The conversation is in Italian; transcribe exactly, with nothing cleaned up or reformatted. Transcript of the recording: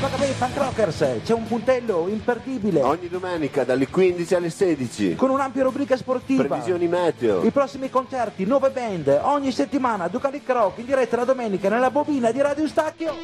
Vagabay Punk Rockers, c'è un puntello imperdibile. Ogni domenica dalle quindici alle sedici. Con un'ampia rubrica sportiva. Previsioni meteo. I prossimi concerti, nuove band, ogni settimana Ducalic Rock in diretta la domenica nella bobina di Radio Stacchio.